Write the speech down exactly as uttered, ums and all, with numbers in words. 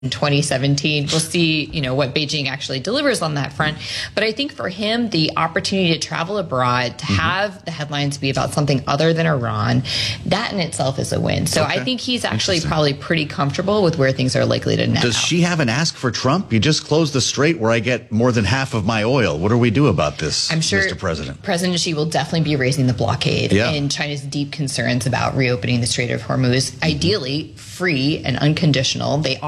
in twenty seventeen. We'll see, you know, what Beijing actually delivers on that front. But I think for him, the opportunity to travel abroad, to mm-hmm. have the headlines be about something other than Iran, that in itself is a win. So okay. I think he's actually probably pretty comfortable with where things are likely to net Does out. she have an ask for Trump? You just closed the strait where I get more than half of my oil. What do we do about this, I'm sure Mister President? President Xi will definitely be raising the blockade yeah. and China's deep concerns about reopening the Strait of Hormuz. Mm-hmm. Ideally, free and unconditional. They